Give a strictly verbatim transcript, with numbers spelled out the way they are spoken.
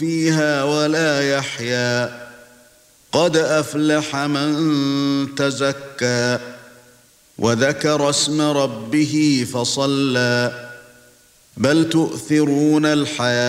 فيها ولا يحيا قد أفلح من تزكى وذكر اسم ربه فصلى بل تؤثرون الحياة